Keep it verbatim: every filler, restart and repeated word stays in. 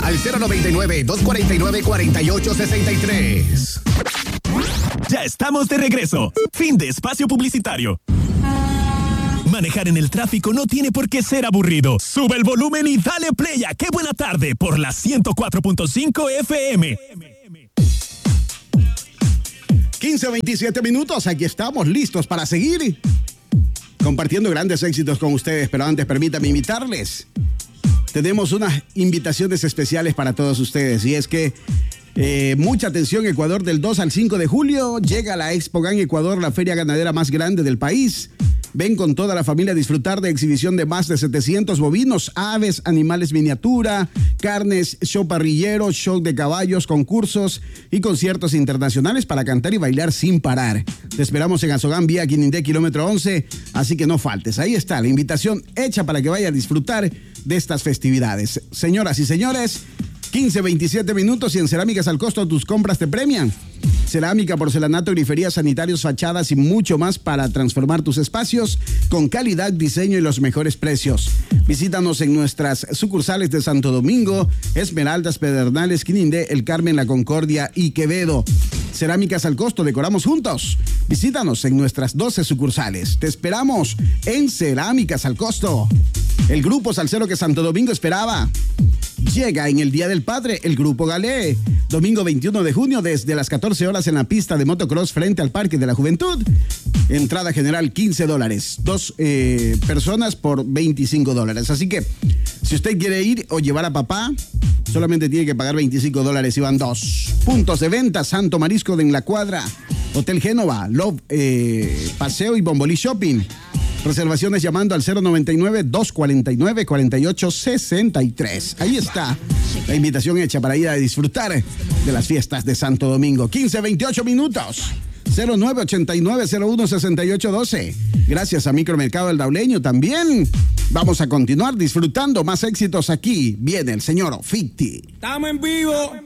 al cero noventa y nueve, dos cuarenta y nueve, cuarenta y ocho sesenta y tres. Ya estamos de regreso. Fin de espacio publicitario. Manejar en el tráfico no tiene por qué ser aburrido. Sube el volumen y dale play a Qué Buena Tarde por la ciento cuatro punto cinco F M. quince veintisiete minutos, aquí estamos listos para seguir compartiendo grandes éxitos con ustedes, pero antes permítame invitarles. Tenemos unas invitaciones especiales para todos ustedes y es que Eh, mucha atención, Ecuador, del dos al cinco de julio llega la Expo Gan Ecuador, la feria ganadera más grande del país. Ven con toda la familia a disfrutar de exhibición de más de setecientos bovinos, aves, animales miniatura, carnes, show parrillero, show de caballos, concursos y conciertos internacionales para cantar y bailar sin parar. Te esperamos en Azogán, vía Quinindé, kilómetro once, así que no faltes. Ahí está la invitación hecha para que vaya a disfrutar de estas festividades. Señoras y señores, quince veintisiete minutos y en Cerámicas al Costo tus compras te premian. Cerámica, porcelanato, griferías, sanitarios, fachadas y mucho más para transformar tus espacios con calidad, diseño y los mejores precios. Visítanos en nuestras sucursales de Santo Domingo, Esmeraldas, Pedernales, Quinindé, El Carmen, La Concordia y Quevedo. Cerámicas al Costo, decoramos juntos. Visítanos en nuestras doce sucursales. Te esperamos en Cerámicas al Costo. El grupo salsero que Santo Domingo esperaba llega en el Día del Padre, el Grupo Galé. Domingo veintiuno de junio desde las catorce horas en la pista de motocross frente al Parque de la Juventud. Entrada general quince dólares. Dos eh, personas por veinticinco dólares. Así que si usted quiere ir o llevar a papá, solamente tiene que pagar veinticinco dólares y van dos. Puntos de venta: Santo Marisco de En la Cuadra, Hotel Génova, Love eh, Paseo y Bombolí Shopping. Reservaciones llamando al cero noventa y nueve, dos cuarenta y nueve, cuarenta y ocho sesenta y tres. Ahí está la invitación hecha para ir a disfrutar de las fiestas de Santo Domingo. quince veintiocho minutos. cero nueve ochenta y nueve, cero uno sesenta y ocho doce. Gracias a Micromercado El Dauleño también. Vamos a continuar disfrutando más éxitos aquí. Viene el señor Ficti. Estamos en vivo.